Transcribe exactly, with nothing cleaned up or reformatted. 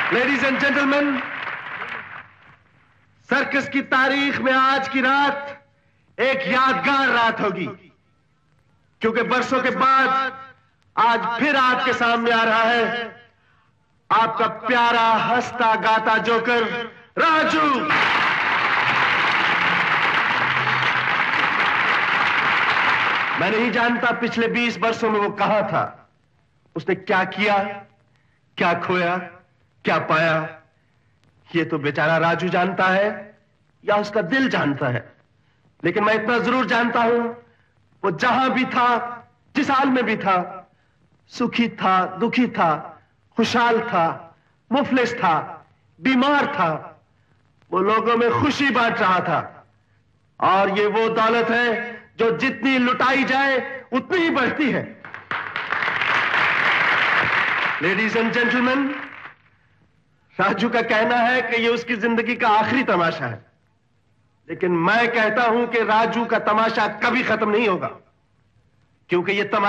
Ladies and gentleman, circus की तारीख में आज की रात एक यादगार रात होगी, क्योंकि बरसों के बाद आज फिर आपके सामने आ रहा है आपका प्यारा हंसता गाता जोकर राजू। मैं नहीं जानता पिछले बीस वर्षों में वो कहां था, उसने क्या किया, क्या खोया, क्या पाया, ये तो बेचारा राजू जानता है या उसका दिल जानता है। लेकिन मैं इतना जरूर जानता हूं, वो जहां भी था, जिस हाल में भी था, सुखी था, दुखी था, खुशहाल था, मुफलिस था, बीमार था, वो लोगों में खुशी बांट रहा था। और ये वो दौलत है जो जितनी लुटाई जाए उतनी ही बढ़ती है। लेडीज एंड जेंटलमैन, राजू का कहना है कि ये उसकी जिंदगी का आखिरी तमाशा है, लेकिन मैं कहता हूं कि राजू का तमाशा कभी खत्म नहीं होगा, क्योंकि ये तमाशा